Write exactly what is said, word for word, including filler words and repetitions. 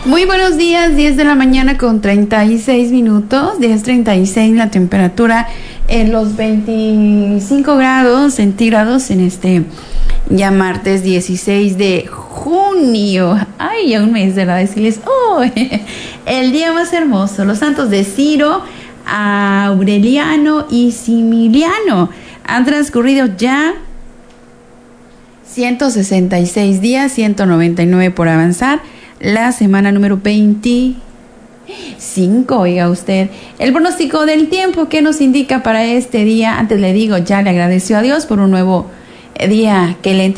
Muy buenos días, diez de la mañana con treinta y seis minutos, diez treinta y seis la temperatura en los veinticinco grados centígrados en este ya martes dieciséis de junio. Ay, ya un mes de la decirles, oh, el día más hermoso. Los santos de Ciro, Aureliano y Similiano. Han transcurrido ya ciento sesenta y seis días, ciento noventa y nueve por avanzar. La semana número veinticinco, oiga usted. El pronóstico del tiempo que nos indica para este día. Antes le digo, ya le agradeció a Dios por un nuevo día que le